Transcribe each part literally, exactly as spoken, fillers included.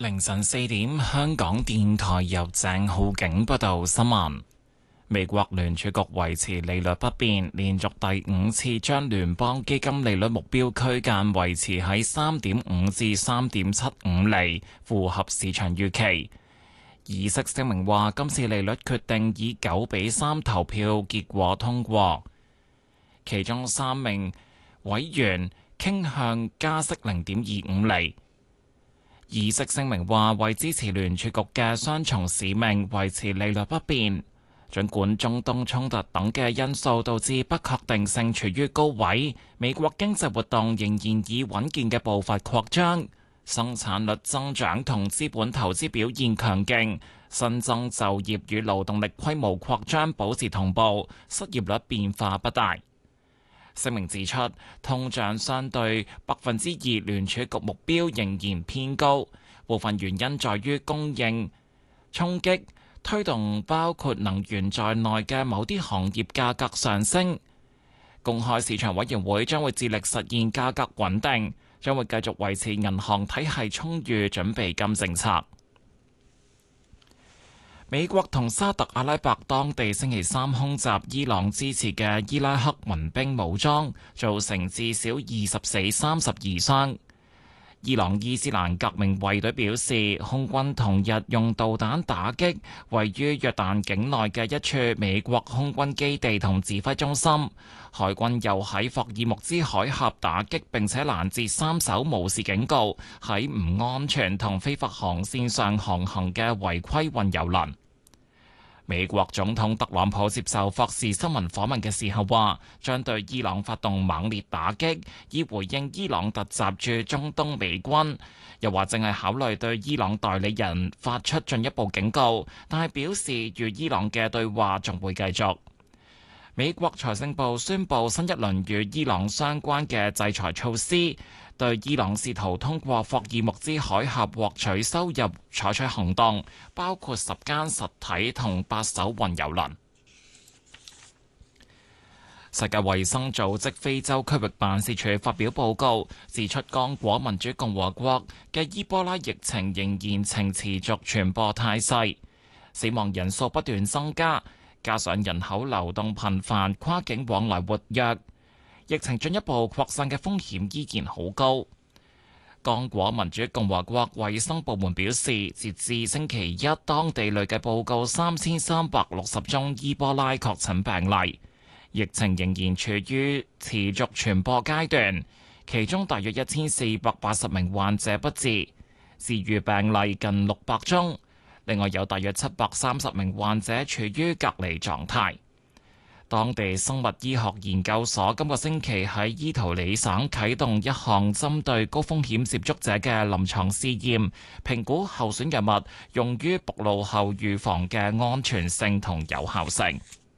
凌晨四點，香港電台由鄭浩景報道新聞。美國聯儲局維持利率不變，連續第五次將聯邦基金利率目標區間維持喺三點五至三點七五厘，符合市場預期。議息聲明話，今次利率決定以九比三投票結果通過，其中三名委員傾向加息零點二五厘。議息聲明話，為支持聯儲局嘅雙重使命，維持利率不變。儘管中東衝突等嘅因素導致不確定性處於高位，美國經濟活動仍然以穩健嘅步伐擴張，生產率增長同資本投資表現強勁，新增就業與勞動力規模擴張保持同步，失業率變化不大。聲明指出，通脹相對百分之二聯儲局目標仍然偏高，部分原因在於供應衝擊推動包括能源在內嘅某啲行業價格上升。公開市場委員會將會致力實現價格穩定，將會繼續維持銀行體系充裕準備金政策。美國同沙特阿拉伯當地星期三空襲伊朗支持嘅伊拉克民兵武裝，造成至少二十死、三十二傷。伊朗伊斯蘭革命衛隊表示，空軍同日用導彈打擊位於約旦境內嘅一處美國空軍基地同指揮中心。海軍又喺霍爾木茲海峽打擊並且攔截三艘無視警告喺唔安全同非法航線上航行嘅違規運油輪。美國總統特朗普接受霍士新聞訪問嘅時候話，將對伊朗發動猛烈打擊，以回應伊朗突襲駐中東美軍。又話正係考慮對伊朗代理人發出進一步警告，但係表示與伊朗嘅對話仲會繼續。美國財政部宣布新一輪與伊朗相關嘅制裁措施，對伊朗試圖通過霍爾木茲海峽獲取收入採取行動，包括十間實體同八艘運油輪。世界衛生組織非洲區域辦事處發表報告，指出剛果民主共和國嘅伊波拉疫情仍然呈持續傳播態勢，死亡人數不斷增加，加上人口流動頻繁，跨境往來活躍，疫情進一步擴散嘅風險依然好高。剛果民主共和國衛生部門表示，截至星期一，當地累計報告三千三百六十宗伊波拉確診病例，疫情仍然處於持續傳播階段，其中大約一千四百八十名患者不治，治癒病例近六百宗，另外有大約七百三十名患者處於隔離狀態。當地生物醫學研究所今個星期喺伊圖里省啟動一項針對高風險接觸者嘅臨床試驗，評估候選藥物用於暴露後預防嘅安全性同有效性。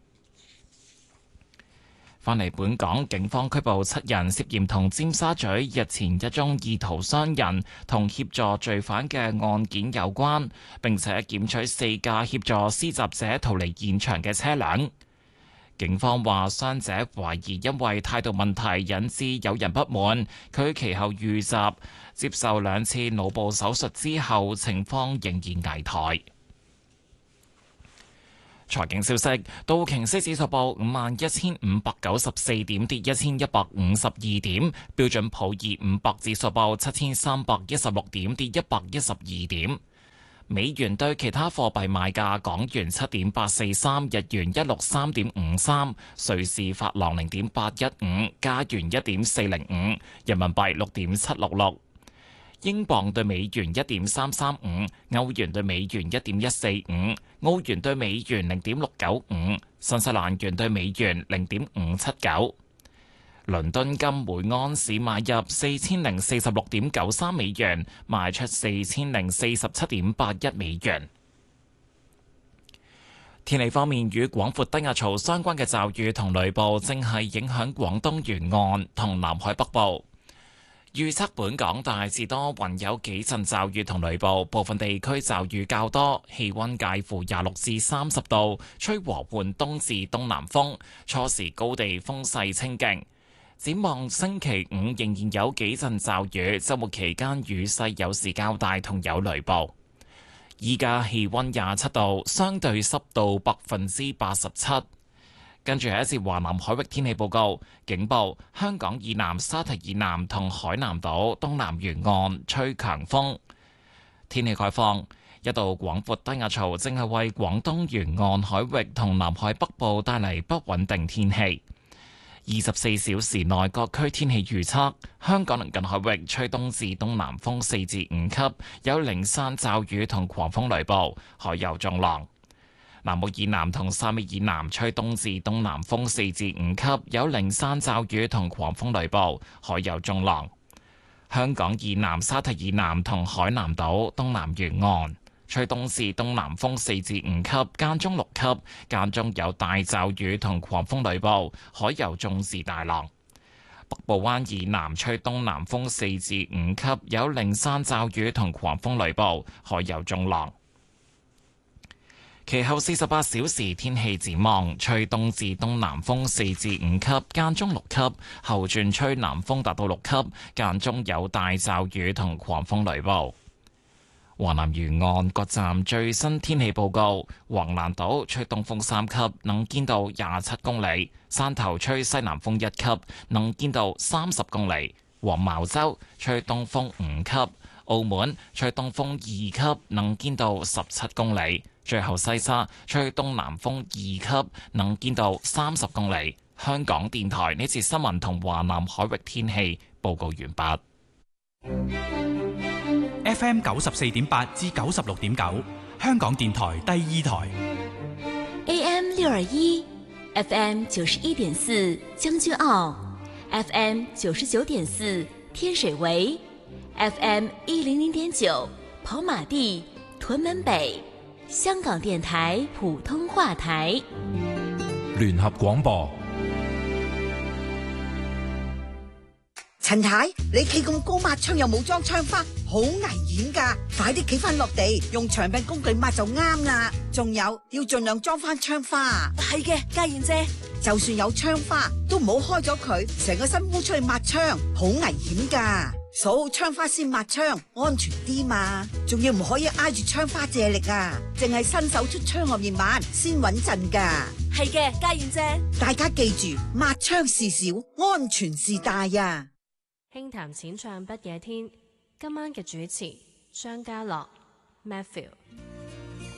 返嚟本港，警方拘捕七人，涉嫌同尖沙咀日前一宗意圖傷人同協助罪犯嘅案件有關，並且檢取四架協助施襲者逃離現場嘅車輛。警方話，傷者懷疑因為態度問題引致有人不滿，佢其後遇襲，接受兩次腦部手術之後，情況仍然危殆。財經消息，道瓊斯指數報五萬一千五百九十四點，跌一千一百五十二點；標準普爾五百指數報七千三百一十六點，跌一百一十二點。美元對其他貨幣賣價：港元七點八四三，日元一六三點五三，瑞士法郎零點八一五，加元一點四零五，人民幣六點七六六。英鎊對美元一點三三五，歐元對美元一點一四五，澳元對美元零點六九五，新西蘭元對美元零點五七九。倫敦金每安士買入四千零四十六點九三美元，賣出四千零四十七點八一美元。天氣方面，與廣闊低壓槽相關嘅驟雨同雷暴正係影響廣東沿岸同南海北部。預測本港大致多雲，有幾陣驟雨同雷暴，部分地區驟雨較多，氣溫介乎廿六至三十度，吹和緩東至東南風，初時高地風勢清勁。 展望星期五仍然有幾陣驟雨，週末期間雨勢有時較大同有雷暴。依家氣溫廿七度，相對濕度百分之八十七。跟住係一節華南海域天氣報告，警報：香港以南、沙提以南同海南島東南沿岸吹強風。天氣概況：一道廣闊低壓槽正係為廣東沿岸海域同南海北部帶嚟不穩定天氣。二十四小時內各區天氣預測：香港鄰近海域吹東至東南風四至五級，有零散驟雨同狂風雷暴，海有中浪。南澳以南同汕尾以南吹東至東南風四至五級，有零散驟雨同狂風雷暴，海有中浪。香港以南、沙提以南同海南島東南沿岸吹東至東南風四至五級，間中六級，間中有大驟雨同狂風雷暴，海有中至大浪。北部灣以南吹東南風四至五級，有零散驟雨同狂風雷暴，海有中浪。其後四十八小時天氣展望，吹東至東南風四至五級，間中六級，後轉吹南風達到六級，間中有大驟雨同狂風雷暴。華南沿岸各站最新天氣報告：橫瀾島吹東風三級，能見度廿七公里；汕頭吹西南風一級，能見度三十公里；黃茅洲吹東風五級；澳門吹東風二級，能見度十七公里。最後西沙吹東南風二級，能見度三十公里。香港電台呢次新聞同華南海域天氣報告完畢。 F M 九十四點八至九十六點九，香港電台第二台。 A M 六二一，F M 九十一點四將軍澳 ，F M 九十九點四天水圍 ，F M 一零零點九跑馬地屯門北。香港電台普通話台， 聯合廣播。 陳太，你企咁高抹窗又冇裝窗花，好危險噶！快啲企翻落地，用長柄工具抹就啱啦。仲有，要盡量裝翻窗花。 係嘅，嘉燕姐。 就算有窗花，都唔好開咗佢，成個身烏出去抹窗，好危險噶。數窗花先抹窗，安全啲嘛。仲要唔可以挨住窗花借力啊，淨係伸手出窗外面抹先穩陣噶。 係嘅，嘉燕姐。 大家記住，抹窗事小，安全事大啊！ 輕談淺唱不夜天，今晚嘅主持張家樂 Matthew。